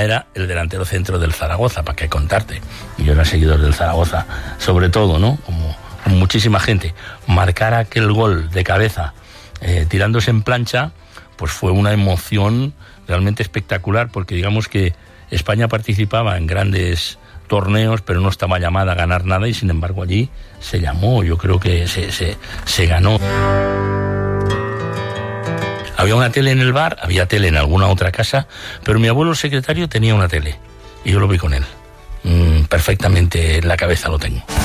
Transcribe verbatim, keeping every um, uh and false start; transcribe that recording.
era el delantero centro del Zaragoza, para qué contarte. Y yo era seguidor del Zaragoza, sobre todo, ¿no? Como muchísima gente. Marcar aquel gol de cabeza eh, tirándose en plancha, pues fue una emoción realmente espectacular, porque digamos que España participaba en grandes torneos, pero no estaba llamada a ganar nada, y sin embargo allí se llamó, yo creo que se, se, se ganó. Había una tele en el bar, había tele en alguna otra casa, pero mi abuelo secretario tenía una tele, y yo lo vi con él. Mm, perfectamente en la cabeza lo tengo.